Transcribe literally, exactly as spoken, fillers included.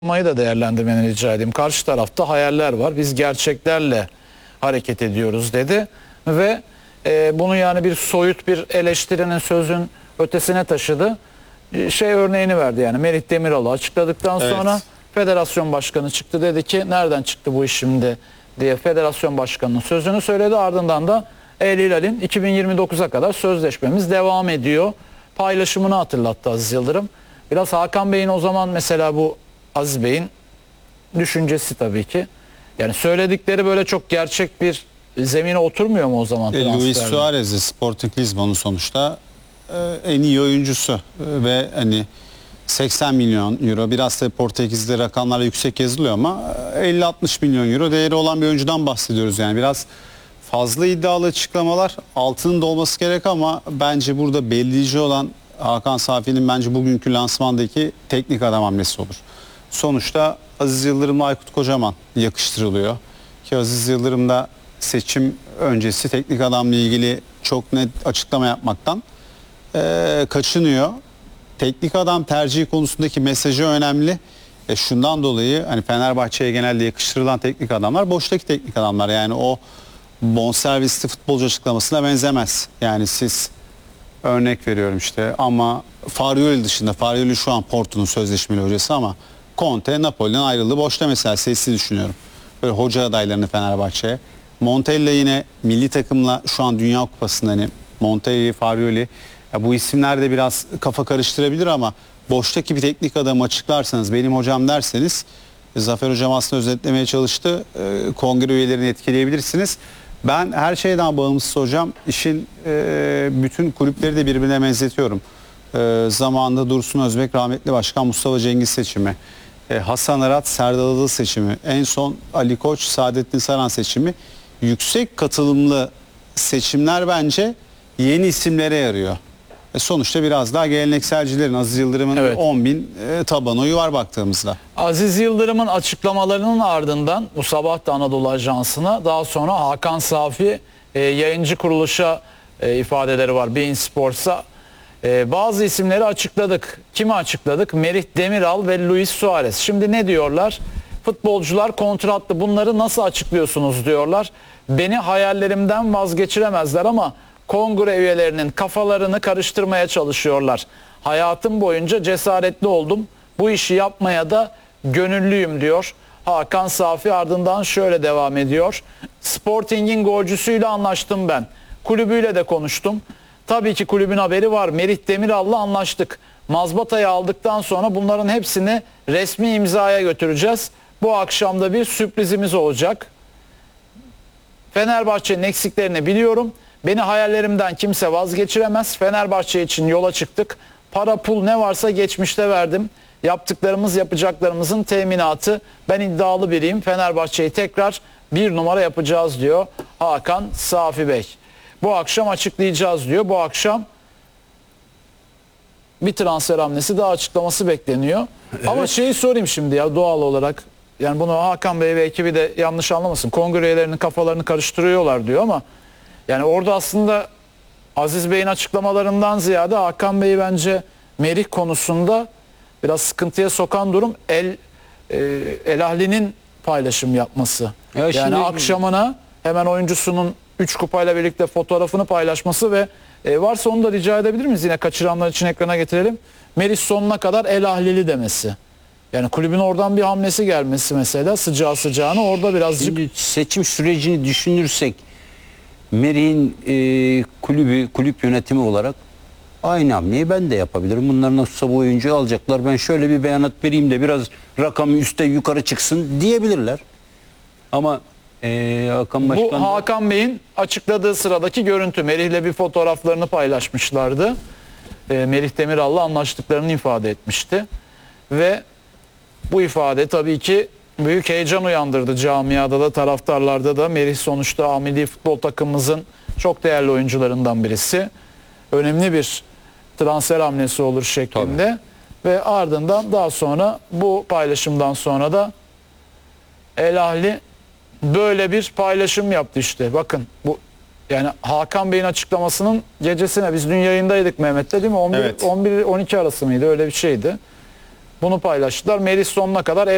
Mayı da değerlendirmeni rica edeyim. Karşı tarafta hayaller var. Biz gerçeklerle hareket ediyoruz dedi. Ve e, bunu yani bir soyut bir eleştirinin sözün ötesine taşıdı. E, şey örneğini verdi yani Merih Demiral'ı açıkladıktan Evet. sonra federasyon başkanı çıktı, dedi ki nereden çıktı bu iş şimdi diye federasyon başkanının sözünü söyledi. Ardından da El Hilal'in iki bin yirmi dokuza kadar sözleşmemiz devam ediyor paylaşımını hatırlattı Aziz Yıldırım. Biraz Hakan Bey'in o zaman mesela bu Aziz Bey'in düşüncesi tabii ki. Yani söyledikleri böyle çok gerçek bir zemine oturmuyor mu o zaman? E, Luis Suarez'i Sporting Lisbon'un sonuçta e, en iyi oyuncusu e, ve hani seksen milyon euro, biraz da Portekiz'de rakamlarla yüksek yazılıyor ama elli altmış milyon euro değeri olan bir oyuncudan bahsediyoruz. Yani biraz fazla iddialı açıklamalar, altının dolması gerek ama bence burada belirleyici olan Hakan Safi'nin bence bugünkü lansmandaki teknik adam hamlesi olur. Sonuçta Aziz Yıldırım'la Aykut Kocaman yakıştırılıyor. Ki Aziz Yıldırım da seçim öncesi teknik adamla ilgili çok net açıklama yapmaktan e, kaçınıyor. Teknik adam tercihi konusundaki mesajı önemli. E şundan dolayı hani Fenerbahçe'ye genelde yakıştırılan teknik adamlar boştaki teknik adamlar. Yani o bonservisli futbolcu açıklamasına benzemez. Yani siz örnek veriyorum işte ama Farioli dışında, Farioli şu an Porto'nun sözleşmeli hocası ama Conte Napoli'den ayrıldı. Boşta mesela sesli düşünüyorum. Böyle hoca adaylarını Fenerbahçe'ye. Montella yine milli takımla şu an Dünya Kupası'nda hani Montella, Farioli ya bu isimler de biraz kafa karıştırabilir ama boştaki bir teknik adamı açıklarsanız benim hocam derseniz Zafer Hocam aslında özetlemeye çalıştı. E, kongre üyelerini etkileyebilirsiniz. Ben her şeyden bağımsız hocam işin e, bütün kulüpleri de birbirine benzetiyorum. E, zamanında Dursun Özbek rahmetli başkan Mustafa Cengiz seçimi. E, Hasan Arat Serdar Adalı seçimi. En son Ali Koç Saadettin Saran seçimi. Yüksek katılımlı seçimler bence yeni isimlere yarıyor. E sonuçta biraz daha gelenekselcilerin Aziz Yıldırım'ın evet. on bin e, taban oyu var baktığımızda. Aziz Yıldırım'ın açıklamalarının ardından bu sabah da Anadolu Ajansı'na, daha sonra Hakan Safi e, yayıncı kuruluşa e, ifadeleri var. Bein Sports'a e, bazı isimleri açıkladık. Kimi açıkladık? Merih Demiral ve Luis Suarez. Şimdi ne diyorlar? Futbolcular kontratlı, bunları nasıl açıklıyorsunuz diyorlar. Beni hayallerimden vazgeçiremezler ama kongre üyelerinin kafalarını karıştırmaya çalışıyorlar. Hayatım boyunca cesaretli oldum. Bu işi yapmaya da gönüllüyüm diyor Hakan Safi. Ardından şöyle devam ediyor. Sporting'in golcüsüyle anlaştım ben. Kulübüyle de konuştum. Tabii ki kulübün haberi var. Merih Demiral'la anlaştık. Mazbatayı aldıktan sonra bunların hepsini resmi imzaya götüreceğiz. Bu akşam da bir sürprizimiz olacak. Fenerbahçe'nin eksiklerini biliyorum. Beni hayallerimden kimse vazgeçiremez. Fenerbahçe için yola çıktık. Para pul ne varsa geçmişte verdim. Yaptıklarımız yapacaklarımızın teminatı. Ben iddialı biriyim. Fenerbahçe'yi tekrar bir numara yapacağız diyor Hakan Safi Bey. Bu akşam açıklayacağız diyor. Bu akşam bir transfer hamlesi daha açıklaması bekleniyor. Evet. Ama şeyi sorayım şimdi ya doğal olarak. Yani bunu Hakan Bey ve ekibi de yanlış anlamasın. Kongre üyelerinin kafalarını karıştırıyorlar diyor ama yani orada aslında Aziz Bey'in açıklamalarından ziyade Hakan Bey'i bence Merih konusunda biraz sıkıntıya sokan durum El e, El Ahli'nin paylaşım yapması. Ya yani şimdi akşamına hemen oyuncusunun üç kupayla birlikte fotoğrafını paylaşması ve e, varsa onu da rica edebilir miyiz? Yine kaçıranlar için ekrana getirelim. Merih sonuna kadar El Ahlili demesi. Yani kulübün oradan bir hamlesi gelmesi mesela sıcağı sıcağına orada birazcık. Şimdi seçim sürecini düşünürsek Merih'in e, kulübü, kulüp yönetimi olarak aynı hamleyi ben de yapabilirim. Bunlar nasılsa bu oyuncuyu alacaklar. Ben şöyle bir beyanat vereyim de biraz rakamı üste yukarı çıksın diyebilirler. Ama e, Hakan Başkan... Bu Hakan Bey'in açıkladığı sıradaki görüntü. Merih'le bir fotoğraflarını paylaşmışlardı. E, Merih Demiral'la anlaştıklarını ifade etmişti. Ve bu ifade tabii ki büyük heyecan uyandırdı camiada da, taraftarlarda da. Merih sonuçta milli futbol takımımızın çok değerli oyuncularından birisi. Önemli bir transfer hamlesi olur şeklinde. Tabii. Ve ardından daha sonra bu paylaşımdan sonra da El Ahli böyle bir paylaşım yaptı işte. Bakın bu yani Hakan Bey'in açıklamasının gecesine biz dün yayındaydık Mehmet'le değil mi? on bir, evet. on bir on iki arası mıydı? Öyle bir şeydi. Bunu paylaştılar. Merih sonuna kadar